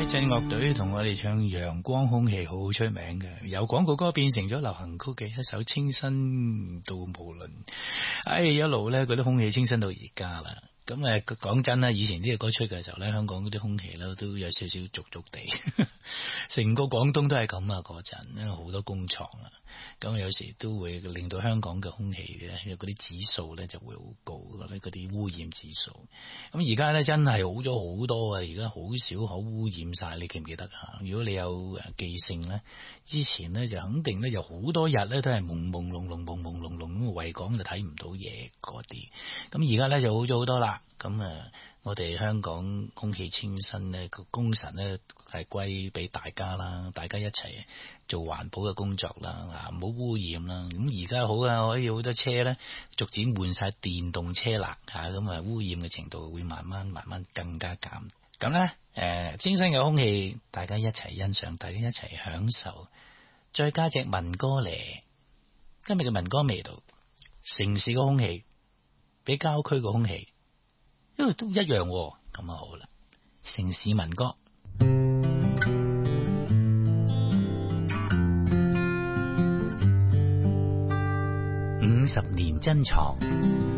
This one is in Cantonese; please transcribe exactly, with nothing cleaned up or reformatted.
一支樂隊同我哋唱陽光空氣好出名嘅，由廣告歌變成咗流行曲嘅一首清新到無論，哎一路咧嗰啲空氣清新到而家啦。咁誒講真啦，以前呢個歌出嘅時候咧，香港嗰啲空氣咧都有少少濁濁地，成個廣東都係咁啊嗰陣，因為好多工廠啊，咁有時都會令到香港嘅空氣咧嗰啲指數咧就會好高，嗰啲污染指數。咁而家咧真係好咗好多啊！而家好少可污染晒，你記唔記得啊？如果你有誒記性咧，之前咧就肯定咧有好多日咧都係朦朦朧朧、朦朦朧朧咁，維港就睇唔到嘢嗰啲。咁而家咧就好咗好多啦。咁啊，我哋香港空氣清新咧個功臣咧係歸俾大家啦，大家一齊做環保嘅工作啦，啊唔好污染啦。咁而家好啊，可以好多車咧逐漸換晒電動車啦，吓咁啊污染嘅程度會慢慢慢慢更加減。咁咧誒，清新嘅空氣，大家一齊欣賞，大家一齊享受。再加隻民歌嚟，今日嘅民歌味道，城市嘅空氣比郊區嘅空氣。因為都一樣喎，咁啊好啦，城市民歌。五十年珍藏。